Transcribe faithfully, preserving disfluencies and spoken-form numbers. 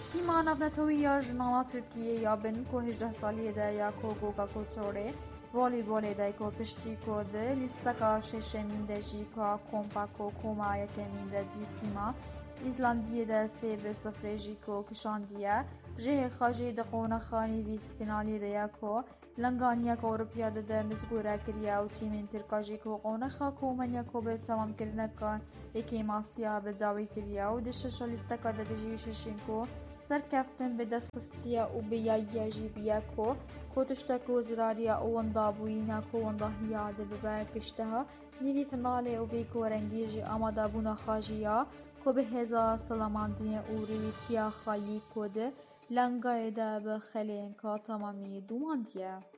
تیما نافنتوی یا جنالا ترکیه یا بن کو هجده سالیه ده یا کو گوگا کوچوره والیبال ده کو پشتی کو ده لیستکا ششمین ده جی کو کومپا کو کوما یکمین ده دی تیما ایزلندیه ده سه به صفر جی کو کشاندیه جه خاجه ده قونه خانی بیت فینالی ده یا کو لنگانیا کو اروپیا ده ده مزگوره کریا و تیمین ترکا جی کو قونه خا کومنیا کو به تمام کرنه کان یکی ماسیا به داوی کریا و ده شش لیستکا ده جی ششین کو سرکفتن به دستخستیا و به یایی جی بیا کو کتشتک وزراریا و وندا بوینا کو وندا هیاده ببر پشتها نیوی فناله و وی کو رنگی جی آماده بونا خاجیا کو به هزا سلاماندین و ریتیا خایی کده لنگای ده به خلین که تمامی دوماندیه.